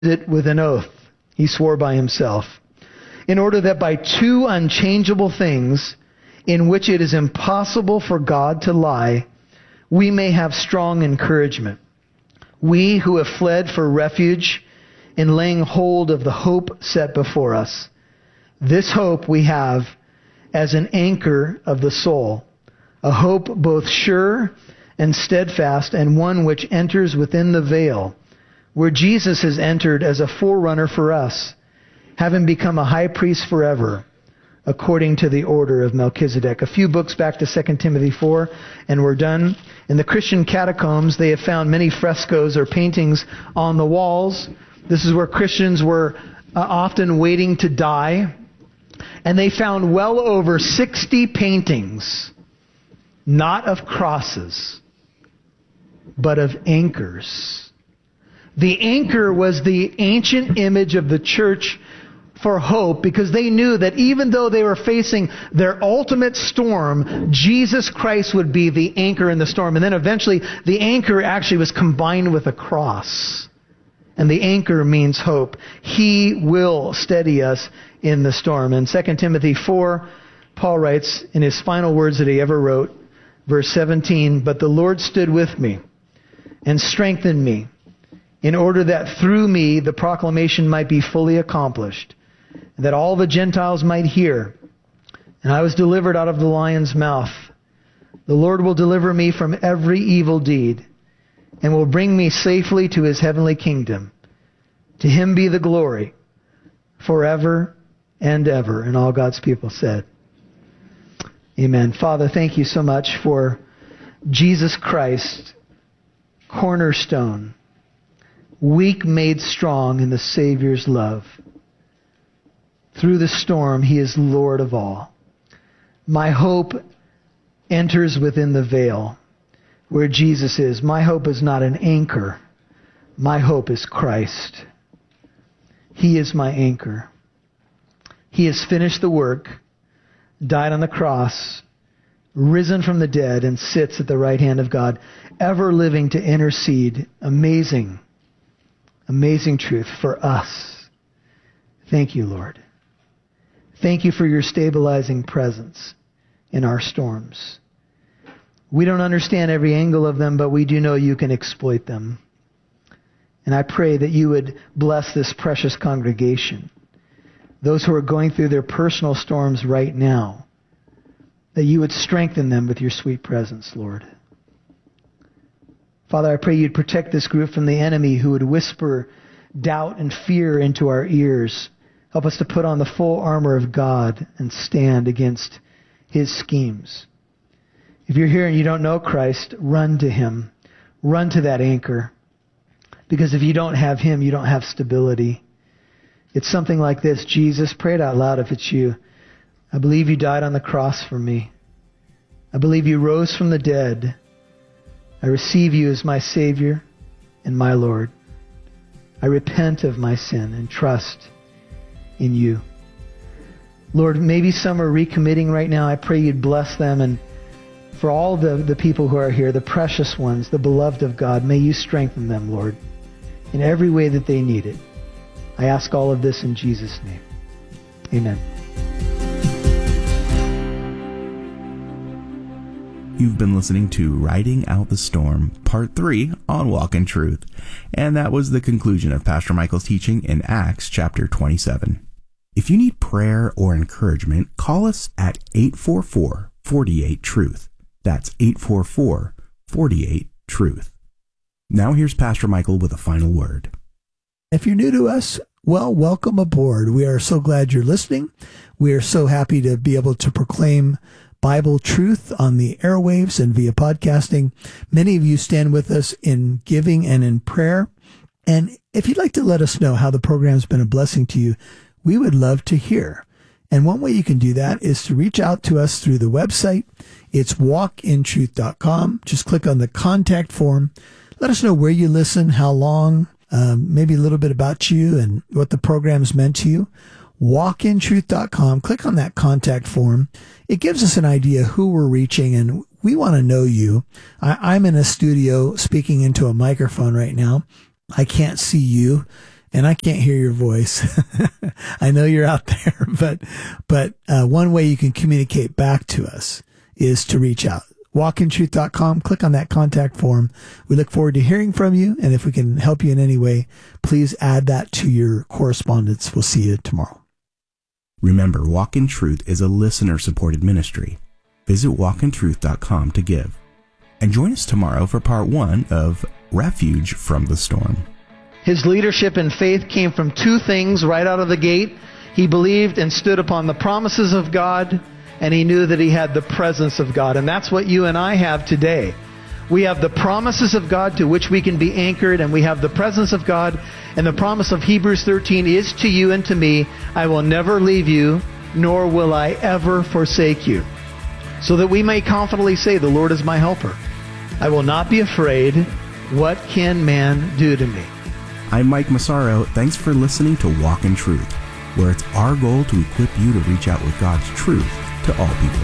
it with an oath. He swore by himself, in order that by two unchangeable things, in which it is impossible for God to lie, we may have strong encouragement. We who have fled for refuge in laying hold of the hope set before us. This hope we have as an anchor of the soul, a hope both sure and steadfast, and one which enters within the veil, where Jesus has entered as a forerunner for us, having become a high priest forever, according to the order of Melchizedek. A few books back to 2 Timothy 4, and we're done. In the Christian catacombs, they have found many frescoes or paintings on the walls. This is where Christians were often waiting to die. And they found well over 60 paintings, not of crosses, but of anchors. The anchor was the ancient image of the church for hope, because they knew that even though they were facing their ultimate storm, Jesus Christ would be the anchor in the storm. And then eventually the anchor actually was combined with a cross. And the anchor means hope. He will steady us in the storm. In 2 Timothy 4, Paul writes in his final words that he ever wrote, verse 17, "But the Lord stood with me and strengthened me, in order that through me the proclamation might be fully accomplished, and that all the Gentiles might hear. And I was delivered out of the lion's mouth. The Lord will deliver me from every evil deed, and will bring me safely to his heavenly kingdom. To him be the glory forever and ever." And all God's people said, amen. Father, thank you so much for Jesus Christ, cornerstone, weak made strong in the Savior's love. Through the storm, he is Lord of all. My hope enters within the veil where Jesus is. My hope is not an anchor. My hope is Christ. He is my anchor. He has finished the work, died on the cross, risen from the dead, and sits at the right hand of God, ever living to intercede. Amazing, amazing truth for us. Thank you, Lord. Thank you for your stabilizing presence in our storms. We don't understand every angle of them, but we do know you can exploit them. And I pray that you would bless this precious congregation, those who are going through their personal storms right now, that you would strengthen them with your sweet presence, Lord. Father, I pray you'd protect this group from the enemy who would whisper doubt and fear into our ears. Help us to put on the full armor of God and stand against his schemes. If you're here and you don't know Christ, run to him. Run to that anchor. Because if you don't have him, you don't have stability. It's something like this. Jesus, pray it out loud if it's you. I believe you died on the cross for me. I believe you rose from the dead. I receive you as my Savior and my Lord. I repent of my sin and trust in you. Lord, maybe some are recommitting right now. I pray you'd bless them. And for all the people who are here, the precious ones, the beloved of God, may you strengthen them, Lord, in every way that they need it. I ask all of this in Jesus' name. Amen. You've been listening to Riding Out the Storm, Part 3 on Walk in Truth. And that was the conclusion of Pastor Michael's teaching in Acts chapter 27. If you need prayer or encouragement, call us at 844-48-TRUTH. That's 844-48-TRUTH. Now here's Pastor Michael with a final word. If you're new to us, well, welcome aboard. We are so glad you're listening. We are so happy to be able to proclaim Bible truth on the airwaves and via podcasting. Many of you stand with us in giving and in prayer. And if you'd like to let us know how the program's been a blessing to you, we would love to hear. And one way you can do that is to reach out to us through the website. It's walkintruth.com. Just click on the contact form. Let us know where you listen, how long, maybe a little bit about you and what the program's meant to you. Walkintruth.com. Click on that contact form. It gives us an idea who we're reaching, and we want to know you. I'm in a studio speaking into a microphone right now. I can't see you. and I can't hear your voice. I know you're out there, but one way you can communicate back to us is to reach out. walkintruth.com, click on that contact form. We look forward to hearing from you, and if we can help you in any way, please add that to your correspondence. We'll see you tomorrow. Remember, Walk in Truth is a listener-supported ministry. Visit walkintruth.com to give. And join us tomorrow for part 1 of Refuge from the Storm. His leadership and faith came from two things right out of the gate. He believed and stood upon the promises of God, and he knew that he had the presence of God. And that's what you and I have today. We have the promises of God to which we can be anchored, and we have the presence of God. And the promise of Hebrews 13 is to you and to me, I will never leave you, nor will I ever forsake you. So that we may confidently say, the Lord is my helper. I will not be afraid. What can man do to me? I'm Mike Massaro. Thanks for listening to Walk in Truth, where it's our goal to equip you to reach out with God's truth to all people.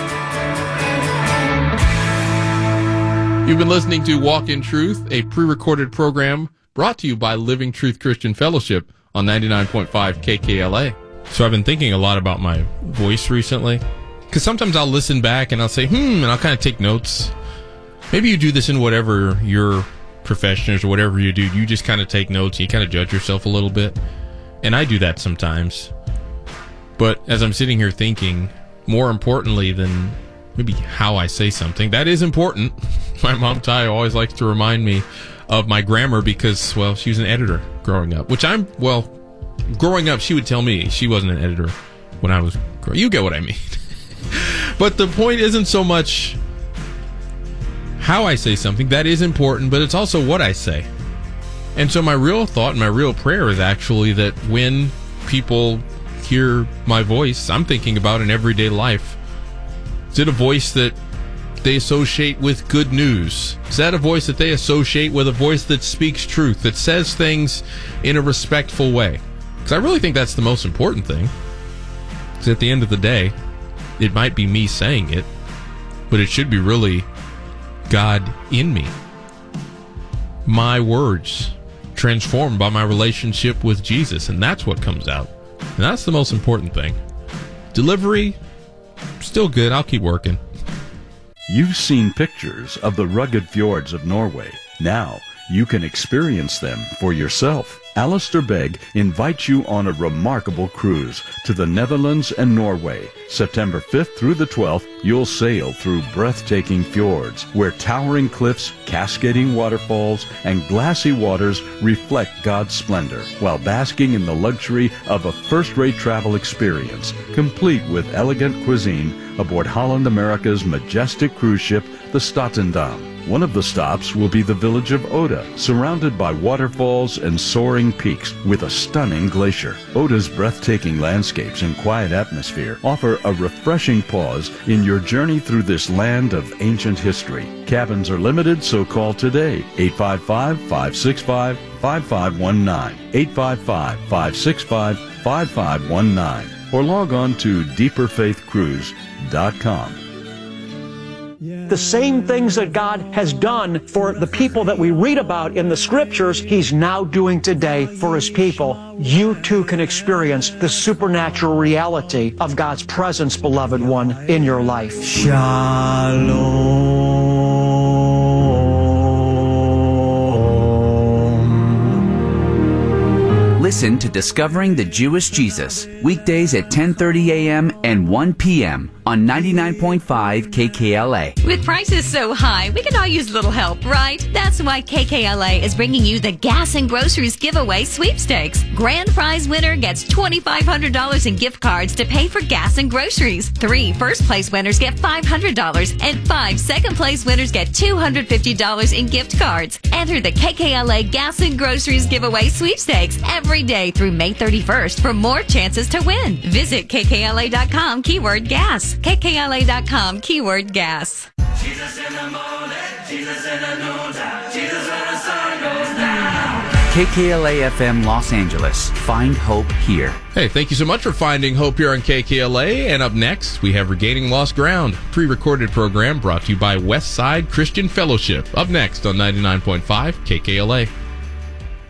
You've been listening to Walk in Truth, a pre-recorded program brought to you by Living Truth Christian Fellowship on 99.5 KKLA. So I've been thinking a lot about my voice recently, because sometimes I'll listen back and I'll say, and I'll kind of take notes. Maybe you do this in whatever your profession is or whatever you do. You just kind of take notes. You kind of judge yourself a little bit. And I do that sometimes. But as I'm sitting here thinking, more importantly than maybe how I say something, that is important. My mom, Ty, always likes to remind me of my grammar because, well, she was an editor growing up. Growing up, she would tell me she wasn't an editor when I was growing up. You get what I mean. But the point isn't so much how I say something. That is important, but it's also what I say. And so my real thought and my real prayer is actually that when people hear my voice, I'm thinking about in everyday life, is it a voice that they associate with good news? Is that a voice that they associate with a voice that speaks truth, that says things in a respectful way? Because I really think that's the most important thing. Because at the end of the day, it might be me saying it, but it should be really God in me. My words transformed by my relationship with Jesus, and that's what comes out. And that's the most important thing. Delivery, still good. I'll keep working. You've seen pictures of the rugged fjords of Norway. Now you can experience them for yourself. Alistair Begg invites you on a remarkable cruise to the Netherlands and Norway. September 5th through the 12th, you'll sail through breathtaking fjords where towering cliffs, cascading waterfalls, and glassy waters reflect God's splendor while basking in the luxury of a first-rate travel experience, complete with elegant cuisine aboard Holland America's majestic cruise ship, the Statendam. One of the stops will be the village of Oda, surrounded by waterfalls and soaring peaks with a stunning glacier. Oda's breathtaking landscapes and quiet atmosphere offer a refreshing pause in your journey through this land of ancient history. Cabins are limited, so call today, 855-565-5519, 855-565-5519, or log on to deeperfaithcruise.com. The same things that God has done for the people that we read about in the scriptures, He's now doing today for His people. You too can experience the supernatural reality of God's presence, beloved one, in your life. Shalom. Listen to Discovering the Jewish Jesus, weekdays at 10:30 a.m. and 1 p.m. on 99.5 KKLA. With prices so high, we could all use a little help, right? That's why KKLA is bringing you the Gas and Groceries Giveaway Sweepstakes. Grand prize winner gets $2,500 in gift cards to pay for gas and groceries. 3 first-place winners get $500, and 5 second-place winners get $250 in gift cards. Enter the KKLA Gas and Groceries Giveaway Sweepstakes every day through May 31st for more chances to win. Visit KKLA.com, keyword gas. KKLA.com, keyword gas. Jesus in the morning, Jesus in the noontime, Jesus when the sun goes down. KKLA FM Los Angeles. Find hope here. Hey, thank you so much for finding hope here on KKLA. And up next, we have Regaining Lost Ground, pre-recorded program brought to you by Westside Christian Fellowship. Up next on 99.5 KKLA.